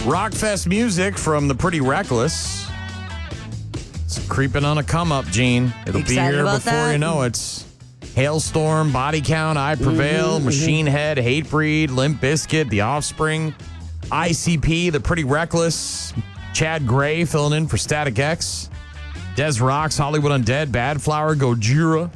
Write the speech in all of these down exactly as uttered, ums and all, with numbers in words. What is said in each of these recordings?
Rockfest music from the Pretty Reckless. It's creeping on a come up, Gene. It'll Excited be here about before that. you know it. Hailstorm, Body Count, I Prevail, Mm-hmm, Machine Head, Hatebreed, Limp Bizkit, The Offspring, I C P, The Pretty Reckless, Chad Gray filling in for Static X, Des Rocks, Hollywood Undead, Bad Flower, Gojira.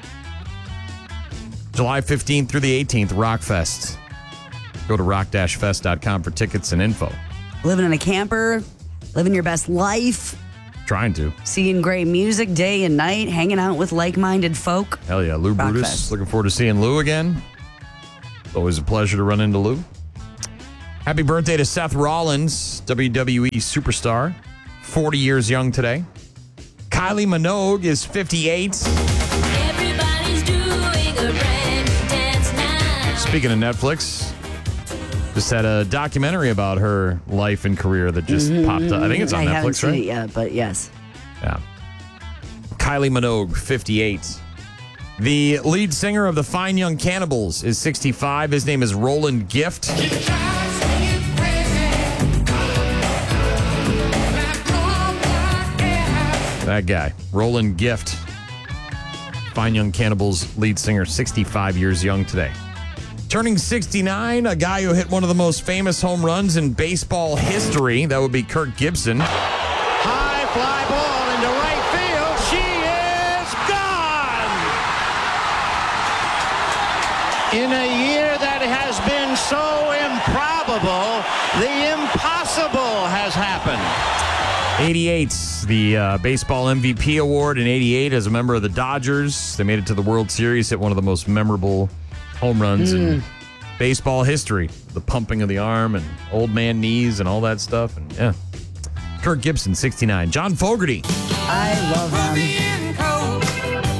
July fifteenth through the eighteenth, Rockfest. Go to rock dash fest dot com for tickets and info. Living in a camper, living your best life, Trying to. seeing great music day and night, hanging out with like-minded folk. Hell yeah. Lou Brutus. Rockfest. Looking forward to seeing Lou again. It's always a pleasure to run into Lou. Happy birthday to Seth Rollins, W W E superstar. forty years young today. Kylie Minogue is fifty-eight. Everybody's doing a brand new dance now. Speaking of Netflix, just had a documentary about her life and career that just popped up. I think it's on I haven't Netflix, seen right? it yet, but yes. Yeah. Kylie Minogue, fifty-eight. The lead singer of the Fine Young Cannibals is sixty-five. His name is Roland Gift. That guy, Roland Gift. Fine Young Cannibals lead singer, sixty-five years young today. Turning sixty-nine, a guy who hit one of the most famous home runs in baseball history. That would be Kirk Gibson. High fly ball into right field. She is gone. In a year that has been so improbable, the impossible has happened. eighty-eight, the uh, baseball M V P award in eighty-eight as a member of the Dodgers. They made it to the World Series, hit one of the most memorable home runs in baseball history. The pumping of the arm and old man knees and all that stuff. And yeah, Kirk Gibson, sixty-nine. John Fogerty. I love them.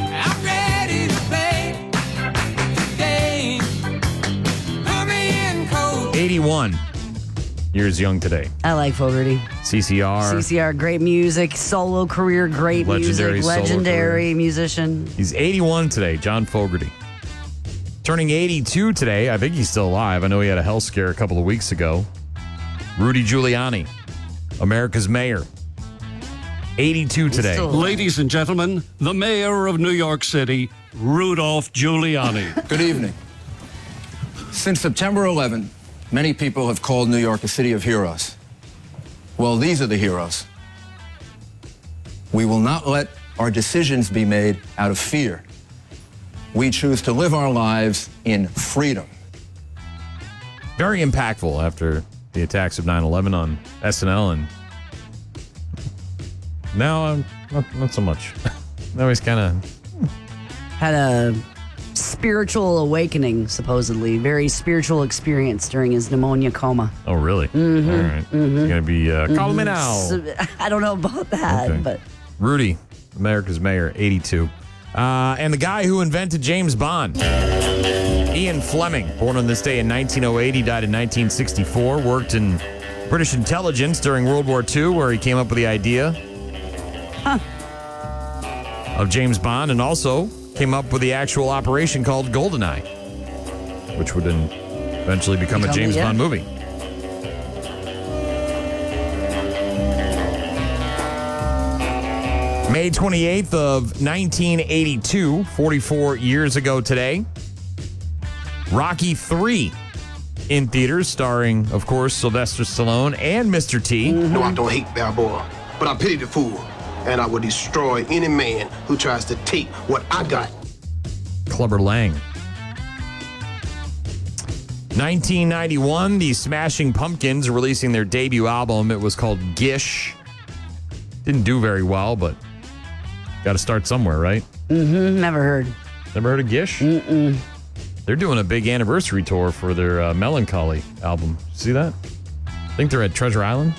eighty-one years young today. I like Fogerty. C C R. C C R, great music, solo career, great Legendary music, solo legendary career. musician. He's eighty-one today, John Fogerty. Turning eighty-two today. I think he's still alive. I know he had a health scare a couple of weeks ago. Rudy Giuliani, America's mayor. eighty-two today. still- Ladies and gentlemen, the mayor of New York City, Rudolph Giuliani. Good evening. Since September eleventh, many people have called New York a city of heroes. Well, these are the heroes. We will not let our decisions be made out of fear. We choose to live our lives in freedom. Very impactful after the attacks of nine eleven on S N L, and now um, not, not so much. Now he's kind of Had a spiritual awakening, supposedly. Very spiritual experience during his pneumonia coma. oh really? Mm-hmm. All right. He's gonna be uh, call me now. So, I don't know about that, Okay. but Rudy, America's mayor, eighty-two. Uh, and the guy who invented James Bond, Ian Fleming, born on this day in nineteen oh eight. He died in nineteen sixty-four, worked in British intelligence during World War Two, where he came up with the idea of James Bond, and also came up with the actual operation called GoldenEye, which would then eventually become a Become- James yeah. Bond movie. May twenty-eighth of nineteen eighty-two, forty-four years ago today, Rocky three in theaters, starring, of course, Sylvester Stallone and Mister T. No, I don't hate Balboa, but I pity the fool, and I will destroy any man who tries to take what I got. Clubber Lang. nineteen ninety-one, the Smashing Pumpkins releasing their debut album. It was called Gish. Didn't do very well, but got to start somewhere, right? mm-hmm, never heard. Never heard of Gish? Mm-mm. They're doing a big anniversary tour for their uh, Melancholy album. See that? I think they're at Treasure Island.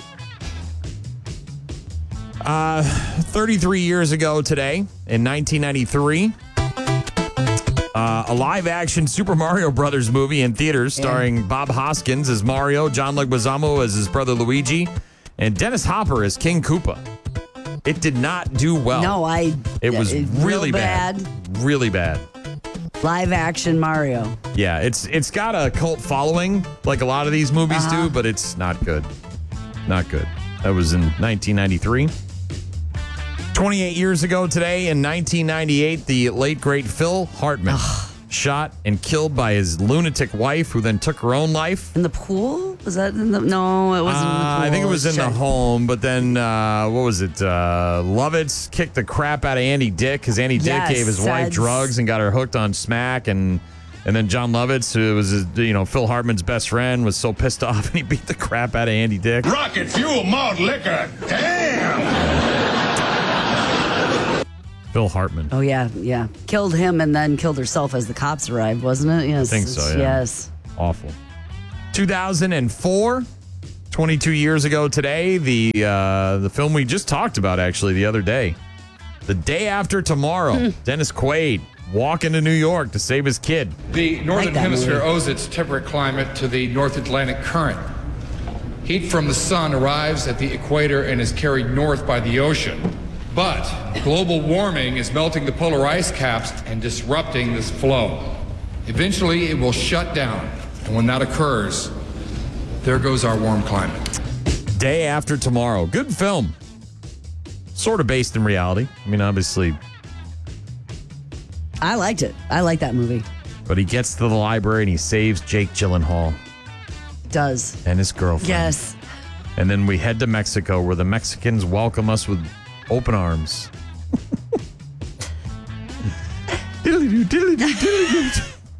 Uh, thirty-three years ago today, in nineteen ninety-three, uh, a live-action Super Mario Brothers movie in theaters starring Bob Hoskins as Mario, John Leguizamo as his brother Luigi, and Dennis Hopper as King Koopa. It did not do well. No, I. It was uh, really real bad. Really bad. Live action Mario. Yeah, it's it's got a cult following like a lot of these movies Uh-huh. do, but it's not good. Not good. That was in nineteen ninety-three. twenty-eight years ago today, in nineteen ninety-eight, the late, great Phil Hartman shot and killed by his lunatic wife, who then took her own life. In the pool? Was that in the... No, it wasn't in the pool. Uh, I think it was in Check. the home, but then, uh, what was it? Uh, Lovitz kicked the crap out of Andy Dick because Andy Dick Yes, gave his wife that's- drugs and got her hooked on smack. And and then John Lovitz, who was, his, you know, Phil Hartman's best friend, was so pissed off and he beat the crap out of Andy Dick. Rocket fuel, malt liquor. Damn. Phil Hartman. Oh, yeah, yeah. Killed him and then killed herself as the cops arrived, wasn't it? Yes. I think so, it's- yeah. Yes. Awful. two thousand four, twenty-two years ago today, the uh, the film we just talked about actually the other day. The Day After Tomorrow, Dennis Quaid walking to New York to save his kid. The Northern Like that Hemisphere movie. owes its temperate climate to the North Atlantic Current. Heat from the sun arrives at the equator and is carried north by the ocean. But global warming is melting the polar ice caps and disrupting this flow. Eventually, it will shut down. And when that occurs, there goes our warm climate. Day After Tomorrow. Good film. Sort of based in reality. I mean, obviously. I liked it. I like that movie. But he gets to the library and he saves Jake Gyllenhaal It does. and his girlfriend. Yes. And then we head to Mexico where the Mexicans welcome us with open arms. Diddly-doo, diddly-doo, diddly-doo.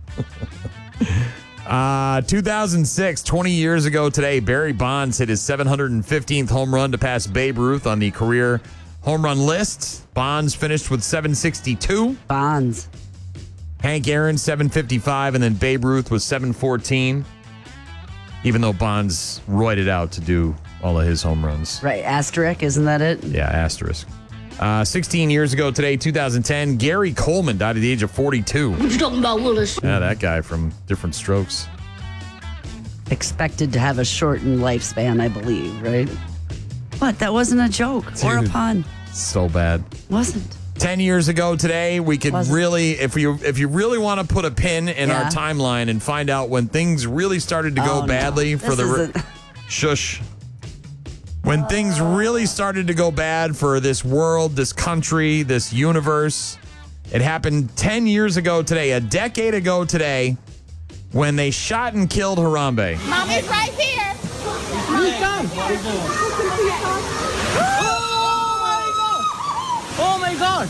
Uh, two thousand six, twenty years ago today, Barry Bonds hit his seven hundred fifteenth home run to pass Babe Ruth on the career home run list. Bonds finished with seven sixty-two. Bonds. Hank Aaron, seven fifty-five, and then Babe Ruth was seven fourteen. Even though Bonds roided out to do all of his home runs. Right. Asterisk, isn't that it? Yeah, asterisk. Uh, sixteen years ago today, two thousand ten, Gary Coleman died at the age of forty-two. What you talking about, Willis? Yeah, that guy from Different Strokes. Expected to have a shortened lifespan, I believe, right? What? That wasn't a joke or a Dude. pun. So bad. Wasn't. Ten years ago today, we could Wasn't. really, if you if you really want to put a pin in Yeah. our timeline and find out when things really started to go Oh, no. badly for This the isn't- shush. When things really started to go bad for this world, this country, this universe, it happened ten years ago today, a decade ago today, when they shot and killed Harambe. Mommy's right here. Oh my God!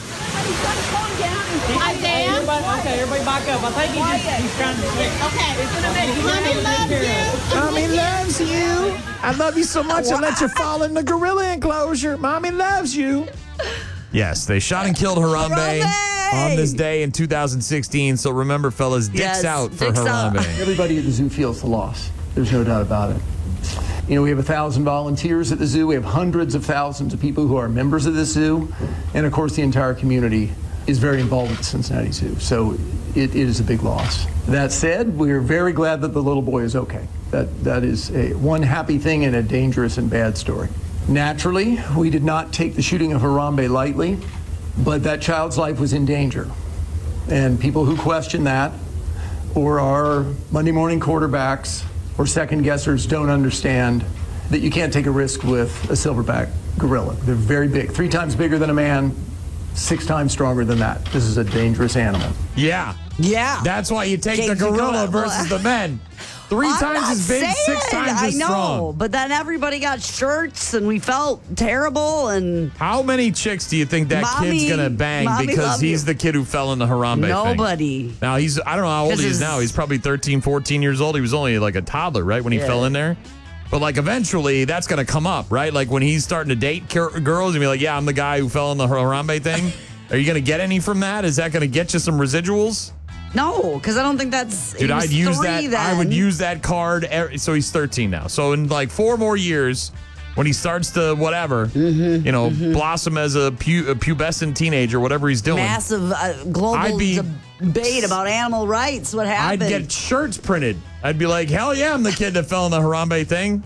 Isaiah. Everybody, okay, everybody back up. I think he's, just, he's trying to quick. Okay. Mommy loves you. Mommy loves you. I love you so much I let you fall in the gorilla enclosure. Mommy loves you. Yes, they shot and killed Harambe, Harambe! on this day in two thousand sixteen. So remember, fellas, dicks Yes, out for dicks out. Harambe. Everybody at the zoo feels the loss. There's no doubt about it. You know, we have a thousand volunteers at the zoo. We have hundreds of thousands of people who are members of the zoo. And of course, the entire community is very involved with the Cincinnati Zoo. So it, it is a big loss. That said, we're very glad that the little boy is okay. That, that is a, one happy thing in a dangerous and bad story. Naturally, we did not take the shooting of Harambe lightly, but that child's life was in danger. And people who question that or are Monday morning quarterbacks or second guessers don't understand that you can't take a risk with a silverback gorilla. They're very big, three times bigger than a man, six times stronger than that. This is a dangerous animal. Yeah. Yeah. That's why you take Take the the gorilla gorilla. versus the men. Three I'm times not as big, six saying, times I as know, strong. but then everybody got shirts and we felt terrible and How many chicks do you think that Mommy- kid's gonna bang Mommy because love he's you. the kid who fell in the Harambe thing? nobody. Now he's I don't know how old 'Cause he is his- now. He's probably thirteen, fourteen years old. He was only like a toddler, right, when he Yeah. fell in there. But like eventually that's gonna come up, right? Like when he's starting to date cur- girls and be like, yeah, I'm the guy who fell in the Harambe thing. Are you gonna get any from that? Is that gonna get you some residuals? No, because I don't think that's. he Dude, was I'd use three that. Then. I would use that card. Every, so he's thirteen now. So in like four more years, when he starts to whatever, Mm-hmm, you know, blossom as a, pu- a pubescent teenager, whatever he's doing, massive uh, global I'd be- debate about animal rights. What I'd happened? get shirts printed. I'd be like, hell yeah, I'm the kid that fell in the Harambe thing.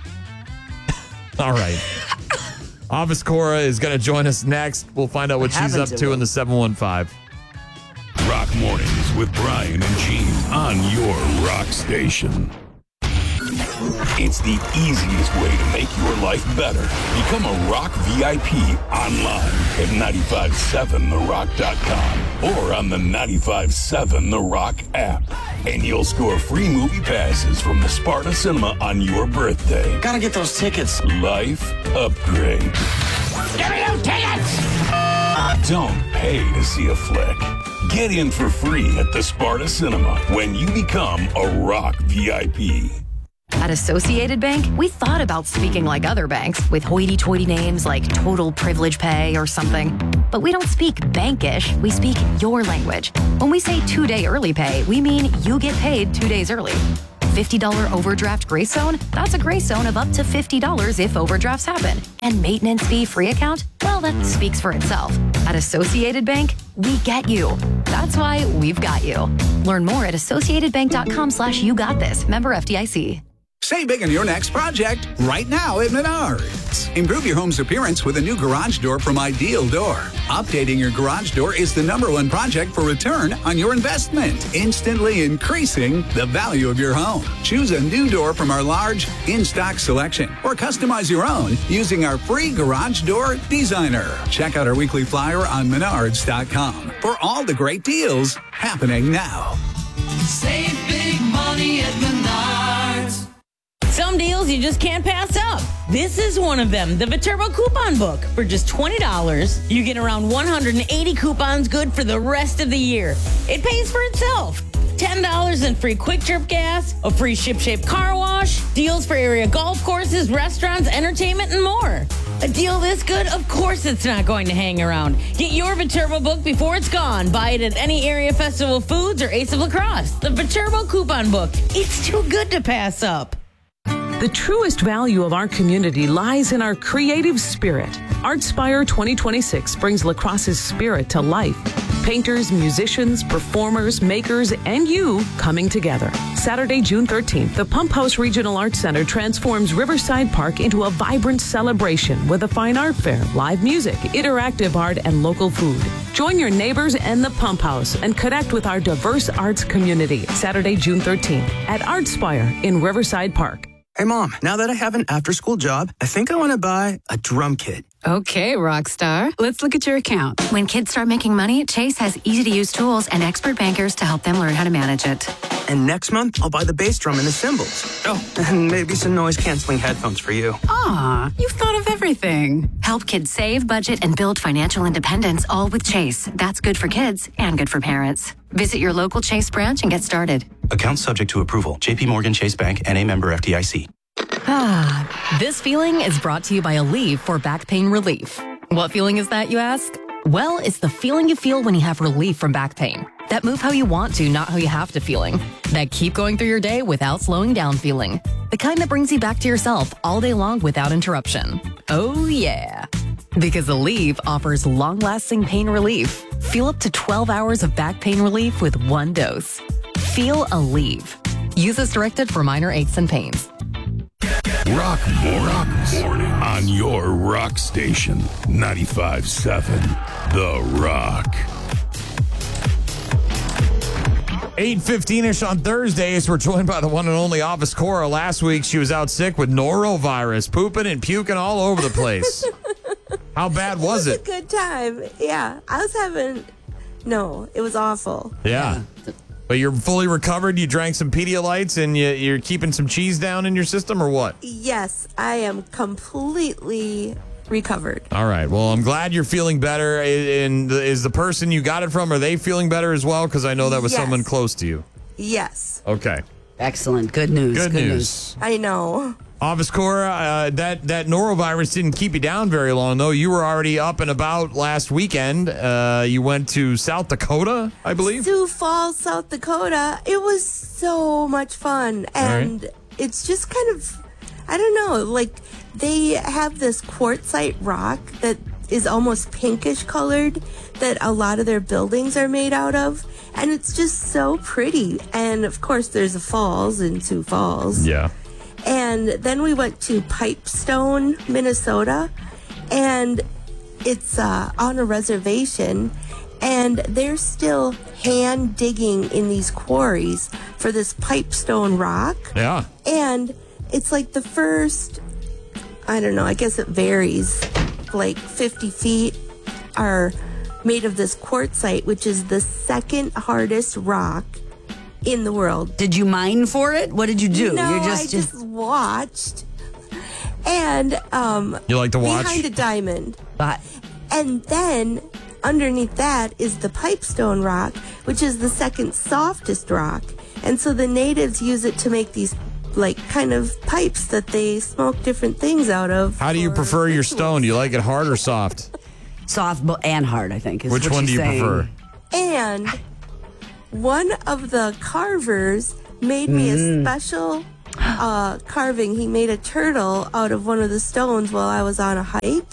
All right. Avis Cora is going to join us next. We'll find out what, What she's happened up to to in him? the seven one five. Rock Mornings with Brian and Gene on your rock station. It's the easiest way to make your life better. Become a Rock V I P online at nine five seven the rock dot com or on the nine five seven The Rock app. And you'll score free movie passes from the Sparta Cinema on your birthday. Gotta get those tickets. Life upgrade. Give me those tickets! Don't pay to see a flick. Get in for free at the Sparta Cinema when you become a Rock V I P. At Associated Bank, we thought about speaking like other banks with hoity-toity names like Total Privilege Pay or something. But we don't speak bankish, we speak your language. When we say two-day early pay, we mean you get paid two days early. fifty dollars overdraft grace zone? That's a grace zone of up to fifty dollars if overdrafts happen. And maintenance fee free account? Well, that speaks for itself. At Associated Bank, we get you. That's why we've got you. Learn more at associatedbank.com slash you got this. Member F D I C. Save big on your next project right now at Menards. Improve your home's appearance with a new garage door from Ideal Door. Updating your garage door is the number one project for return on your investment, instantly increasing the value of your home. Choose a new door from our large in-stock selection or customize your own using our free garage door designer. Check out our weekly flyer on menards dot com for all the great deals happening now. Save big money at Menards. Some deals you just can't pass up. This is one of them, the Viterbo Coupon Book. For just twenty dollars, you get around one hundred eighty coupons good for the rest of the year. It pays for itself. ten dollars in free Quick Trip gas, a free Ship Shape car wash, deals for area golf courses, restaurants, entertainment, and more. A deal this good? Of course it's not going to hang around. Get your Viterbo book before it's gone. Buy it at any area Festival Foods or Ace of Lacrosse. The Viterbo Coupon Book. It's too good to pass up. The truest value of our community lies in our creative spirit. Artspire twenty twenty-six brings La Crosse's spirit to life. Painters, musicians, performers, makers, and you coming together. Saturday, June thirteenth, the Pump House Regional Arts Center transforms Riverside Park into a vibrant celebration with a fine art fair, live music, interactive art, and local food. Join your neighbors and the Pump House and connect with our diverse arts community. Saturday, June thirteenth at Artspire in Riverside Park. Hey, Mom, now that I have an after-school job, I think I want to buy a drum kit. Okay, Rockstar. Let's look at your account. When kids start making money, Chase has easy-to-use tools and expert bankers to help them learn how to manage it. And next month, I'll buy the bass drum and the cymbals. Oh, and maybe some noise-canceling headphones for you. Aw, you've thought of everything. Help kids save, budget, and build financial independence, all with Chase. That's good for kids and good for parents. Visit your local Chase branch and get started. Account subject to approval. J P Morgan Chase Bank, N A member F D I C. Ah, this feeling is brought to you by Aleve for back pain relief. What feeling is that, you ask? Well, it's the feeling you feel when you have relief from back pain. That move how you want to, not how you have to feeling. That keep going through your day without slowing down feeling. The kind that brings you back to yourself all day long without interruption. Oh, yeah. Because Aleve offers long-lasting pain relief. Feel up to twelve hours of back pain relief with one dose. Feel Aleve. Use as directed for minor aches and pains. Rock Mornings on your rock station, ninety-five seven The Rock. eight fifteen-ish on Thursdays, we're joined by the one and only Office Cora. Last week, she was out sick with norovirus, pooping and puking all over the place. How bad was it? it? Was a good time. Yeah, I was having... No, it was awful. Yeah. But you're fully recovered? You drank some Pedialytes and you, you're keeping some cheese down in your system or what? Yes, I am completely recovered. All right. Well, I'm glad you're feeling better. And is the person you got it from, are they feeling better as well? Because I know that was Yes. someone close to you. Yes. Okay. Excellent. Good news. Good, Good news. news. I know. Office Cora, uh, that, that norovirus didn't keep you down very long, though. You were already up and about last weekend. Uh, you went to South Dakota, I believe? Sioux Falls, South Dakota. It was so much fun. And right. It's just kind of, I don't know, like they have this quartzite rock that is almost pinkish colored that a lot of their buildings are made out of. And it's just so pretty. And of course, there's a falls in Sioux Falls. Yeah. And then we went to Pipestone, Minnesota, and it's uh, on a reservation, and they're still hand digging in these quarries for this pipestone rock. Yeah. And it's like the first, I don't know, I guess it varies, like fifty feet are made of this quartzite, which is the second hardest rock in the world. Did you mine for it? What did you do? No, You're I just watched. And um, You like to watch? behind a diamond. But, And then underneath that is the pipestone rock, which is the second softest rock. And so the natives use it to make these like kind of pipes that they smoke different things out of. How do you for prefer your rituals. stone? Do you like it hard or soft? soft but- and hard, I think. Is Which what one do she's you saying. prefer? And one of the carvers made me Mm. a special uh, carving. He made a turtle out of one of the stones while I was on a hike.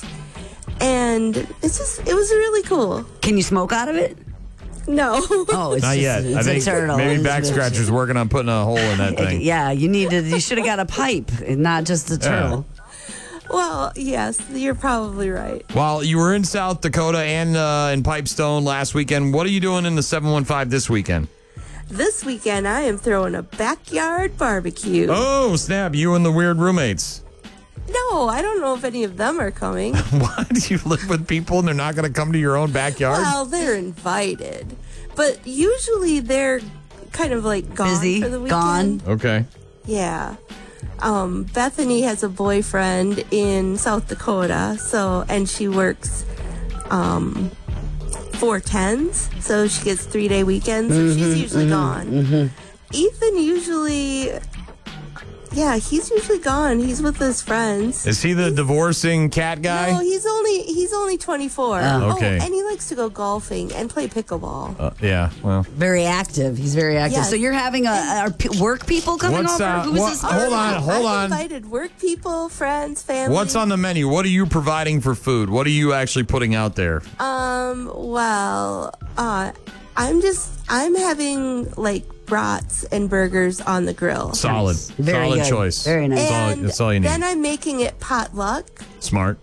And it's just, it was really cool. Can you smoke out of it? No. Oh, it's Not just, yet. It's I think a turtle. maybe It's back a- scratcher's working on putting a hole in that thing. Yeah, you needed. You should have got a pipe, and not just a turtle. Well, yes, you're probably right. While you were in South Dakota and uh, in Pipestone last weekend, what are you doing in the seven one five this weekend? This weekend, I am throwing a backyard barbecue. Oh, snap. You and the weird roommates. No, I don't know if any of them are coming. What? You live with people and they're not going to come to your own backyard? Well, they're invited. But usually they're kind of like gone Busy, for the weekend. gone. Okay. Yeah. Um, Bethany has a boyfriend in South Dakota, so and she works um, four tens, so she gets three day weekends. So she's usually gone. Ethan usually, yeah, he's usually gone. He's with his friends. Is he the divorcing cat guy? No, he's only he's only twenty-four. Oh. Okay. Oh, and he likes to go golfing and play pickleball. Uh, yeah, well. Very active. He's very active. Yes. So you're having a, are p- work people coming What's, over? uh, Who is what- this? hold on, hold I've on. invited work people, friends, family. What's on the menu? What are you providing for food? What are you actually putting out there? Um, well, uh, I'm just, I'm having like brats and burgers on the grill. Solid. Very Solid good. choice. Very nice. That's all, And that's all you need. then I'm making it potluck Smart.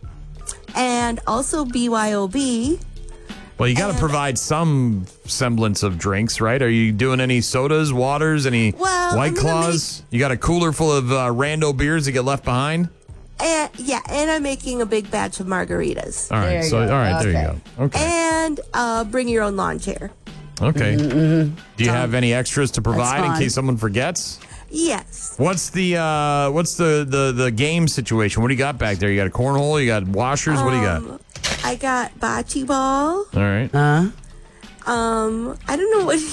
and also B Y O B. Well, you got to provide some semblance of drinks, right? Are you doing any sodas, waters, any Well, White I'm gonna Claws? You got a cooler full of uh, rando beers that get left behind? And yeah, and I'm making a big batch of margaritas. All right. There you So, go. all right, there Okay. you go. Okay. And uh, bring your own lawn chair. Okay. Mm-hmm. Do you have any extras to provide in fine. case someone forgets? Yes. What's the uh, what's the, the, the game situation? What do you got back there? You got a cornhole? You got washers? What do you got? Um, I got bocce ball. All right. Uh, Um, I don't know what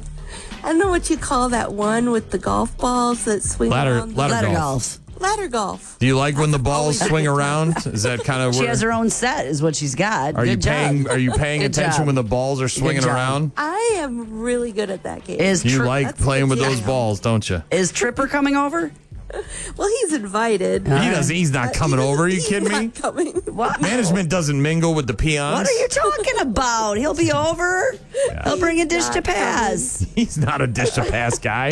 I don't know what you call that one with the golf balls that swing Ladder around. ladder, ladder golf. golf. Ladder golf. Do you like when the balls always a swing good time. around? Is that kind of She where has her own set, is what she's got. are Good you job. paying are you paying Good attention job. when the balls are swinging job. around? I am really good at that game. Is You Tri- like That's playing with the those jam. balls, don't you? is Tripper coming over? Well, he's invited. He does. He's not coming over. Are you He's kidding me? not coming. What? Management doesn't mingle with the peons. What are you talking about? He'll be over. He'll bring a dish to pass. He's not a dish to pass guy.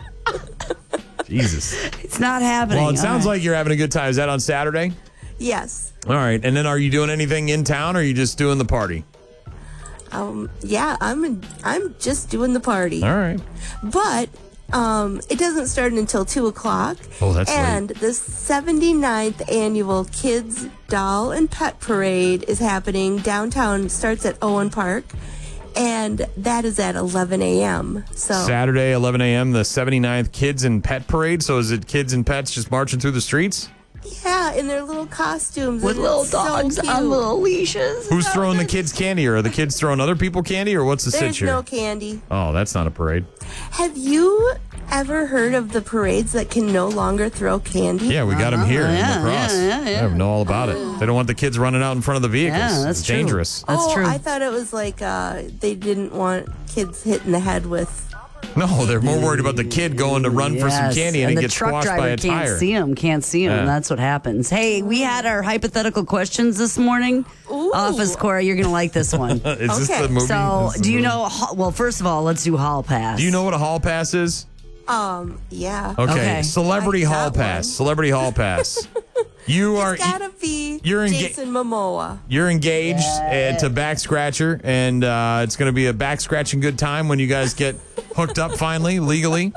Jesus. It's not happening. Well, it sounds All right. like you're having a good time. Is that on Saturday? Yes. All right. And then are you doing anything in town or are you just doing the party? Um. Yeah. I'm. I'm just doing the party. All right. But um, it doesn't start until two o'clock. Oh, that's late. And the seventy-ninth annual Kids Doll and Pet Parade is happening downtown. Starts at Owen Park, and that is at eleven a.m. So Saturday, eleven a.m., the seventy-ninth Kids and Pet Parade. So is it kids and pets just marching through the streets? yeah, in their little costumes with and little it's so dogs cute. on little leashes. Who's throwing the kids candy? Or are the kids throwing other people candy? Or what's the There's situation? no candy. Oh, that's not a parade. Have you ever heard of the parades that can no longer throw candy? Yeah, we got them here in yeah, lacrosse. yeah, yeah, yeah. I know all about it. They don't want the kids running out in front of the vehicles. Yeah, that's it's true. dangerous. That's oh, true. I thought it was like uh, they didn't want kids hit in the head with. No, they're more worried about the kid going to run for some Yes, candy and, and it the gets truck squashed driver by a can't tire. see him, can't see him. Yeah. That's what happens. Hey, we had our hypothetical questions this morning. Ooh. Office Cora, you're gonna like this one. Is this Okay. the movie? So, This is do you the know? ho- Well, first of all, let's do hall pass. Do you know what a hall pass is? Um. Yeah. Okay, Okay. celebrity I hall got pass. one. Celebrity hall pass. You are It's gotta be you're enga- Jason Momoa. you're engaged uh, to Back Scratcher, and uh, it's going to be a back scratching good time when you guys get hooked up finally legally.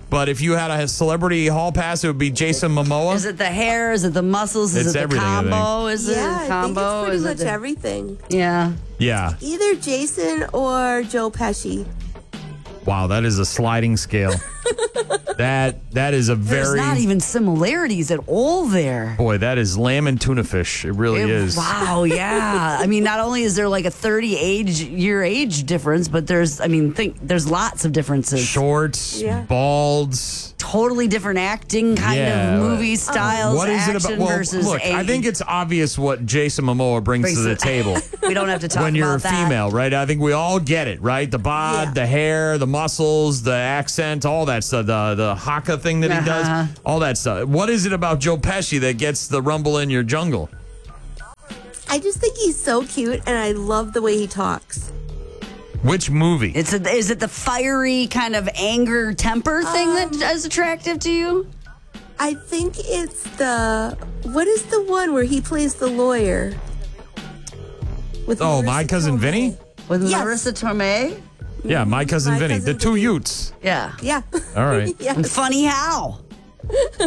But if you had a celebrity hall pass, it would be Jason Momoa. Is it the hair? Is it the muscles? Is It's it the everything, I think. combo? Is it Yeah, the I think combo? it's pretty Is it much the- everything. Yeah. Yeah. Either Jason or Joe Pesci. Wow, that is a sliding scale. that that is a There's very not even similarities at all there. boy. That is lamb and tuna fish. It really It- is. Wow, yeah. I mean, not only is there like a thirty age year age difference, but there's, I mean, think there's lots of differences. Shorts, Yeah. balds. Totally different acting kind Yeah. of movie styles. What is it action about? Well, versus look, I age. think it's obvious what Jason Momoa brings, Brings to the to- table. We don't have to talk when you're about a that. female, right? I think we all get it, right? The bod, the hair, the muscles, the accent, all that stuff. The the haka thing that he Uh-huh. does, all that stuff. What is it about Joe Pesci that gets the rumble in your jungle? I just think he's so cute, and I love the way he talks. Which movie? It's a, is it the fiery kind of anger temper thing that Um, is attractive to you? I think it's the what is the one where he plays the lawyer? With Oh, Marissa My Cousin Tomei. Vinny? With Yes. Marissa Tomei? Yeah, My Cousin My Vinny. Cousin The two Utes. Yeah. Yeah. All right. Yeah. And Funny How?